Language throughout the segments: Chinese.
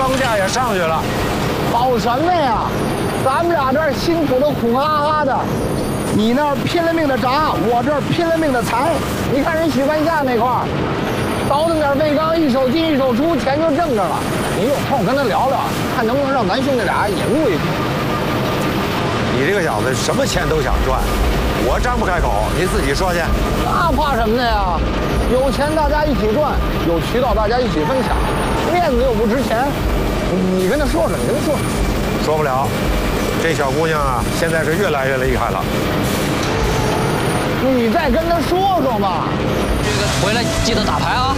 庄稼也上去了。 报什么呀？咱们俩这儿辛苦的苦哈哈的，你那儿拼了命的铡，我这儿拼了命的裁。你看人许半夏那块儿，倒腾点废钢，一手进一手出，钱就挣着了。你有空跟他聊聊，看能不能让咱兄弟俩也入一股。 你这个小子什么钱都想赚，我张不开口，你自己说去。 那怕什么的呀？有钱大家一起赚，有渠道大家一起分享，面子又不值钱。你跟他说说，你跟他说。 说不了，这小姑娘啊，现在是越来越厉害了。 你再跟他说说嘛。 这个回来记得打牌啊。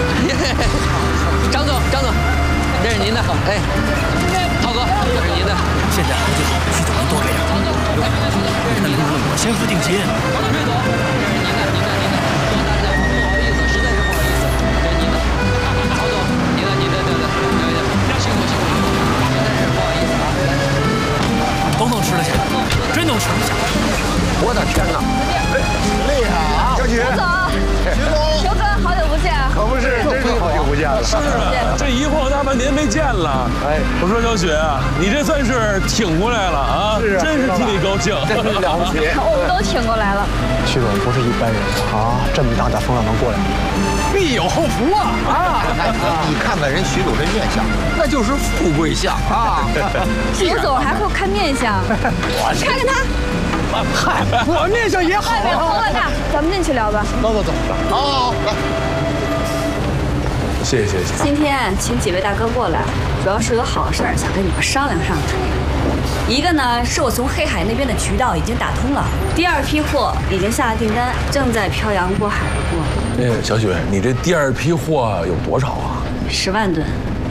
张总，这是您的，哎，涛哥，这是您的。 现在好就好，徐总能多给点。看能不能我先付定金。 徐总，这是您的。多大家不好意思，实在是不好意思，这是您的。曹总，您的，对，辛苦，实在是不好意思啊。 都能吃得下，真能吃得下。 我的天哪！ 厉害啊！ 小许， 球哥，好久不见啊！ 可不是，真是好久不见了。 是啊，这一晃大半年没见了。哎，我说小雪啊，你这算是挺过来了啊！ 是啊， 真是替你高兴， 真是了不起。 我们都挺过来了。 徐总不是一般人啊，这么大的风浪能过来， 必有后福啊！ 你看看人徐总这面相，那就是富贵相啊。 徐总还会看面相，看看他。 嗨，我面相也好外面风浪大，咱们进去聊吧。 走，好，来。 谢谢。 今天请几位大哥过来，主要是有好事儿想跟你们商量商量。一个呢，是我从黑海那边的渠道已经打通了，第二批货已经下了订单，正在漂洋过海而过。 小雪，你这第二批货有多少啊 ？10万吨。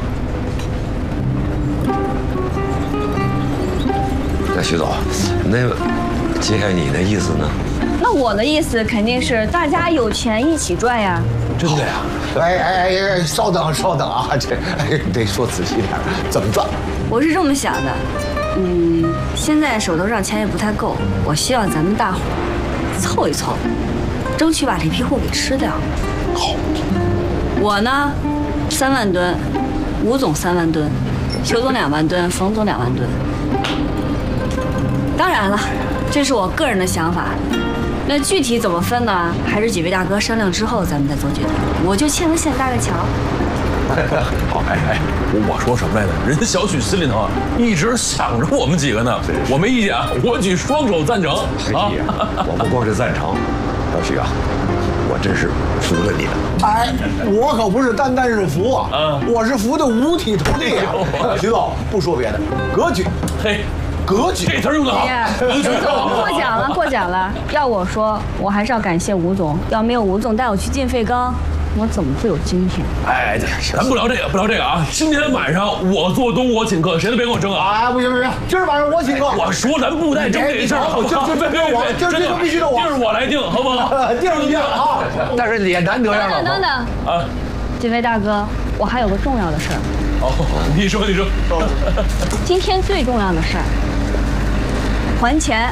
那徐总，那接下来你的意思呢？ 那我的意思肯定是大家有钱一起赚呀。 真的呀？ 哎，稍等啊，这得说仔细点，怎么赚？ 我是这么想的，现在手头上钱也不太够，我希望咱们大伙凑一凑，争取把这批货给吃掉。 好。 我呢，3万吨，吴总3万吨，裘总2万吨，冯总2万吨。当然了，这是我个人的想法。那具体怎么分呢？还是几位大哥商量之后咱们再做决定。我就牵个线搭个桥。 好，我说什么来着？人家小许心里头啊，一直想着我们几个呢。我没意见啊，我举双手赞成啊！ 我不光是赞成，小许啊，我真是服了你了。 哎，我可不是单是服啊，我是服的五体投地啊。徐总，不说别的，格局， 嘿。 格局， 这词用得好。 吴总过奖了。要我说，我还是要感谢吴总。要没有吴总带我去进废钢，我怎么会有今天？ 哎，咱不聊这个啊！今天晚上我做东，我请客，谁都别跟我争啊！ 哎，不行，今儿晚上我请客。 我说咱不带争这事儿， 今儿必须得我， 地儿我来定，好不好？ 地儿你定啊！ 但是也难得让等啊，几位大哥，我还有个重要的事儿。 哦，你说。 今天最重要的事儿，还钱。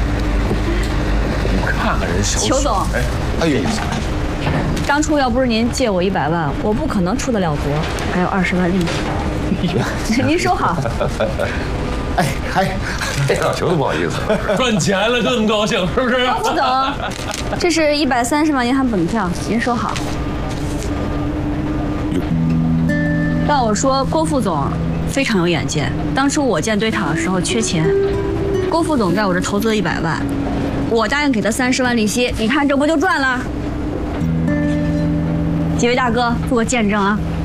你看看人小许。 裘总， 哎呦， 当初要不是您借我100万，我不可能出得了国，还有20万利息。您收好。 这老裘都不好意思， 赚钱了更高兴，是不是？ 副总，这是130万银行本票，您收好。要我说，郭副总非常有眼界。当初我建堆场的时候缺钱，郭副总在我这投资了100万，我答应给他30万利息，你看这不就赚了？几位大哥，做个见证啊！